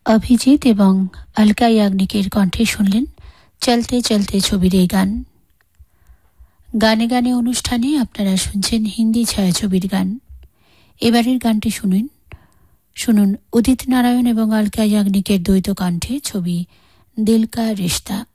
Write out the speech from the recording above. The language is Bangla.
অভিজিৎ এবং অলকা ইয়াগনিকের কণ্ঠে শুনলেন চলতে চলতে ছবির এই গান। গানে গানে অনুষ্ঠানে আপনারা শুনছেন হিন্দি ছায়াছবির গান। এবারের গানটি শুনুন উদিত নারায়ণ এবং অলকা ইয়াগনিকের দ্বৈত কণ্ঠে ছবি দিল কা রিশতা।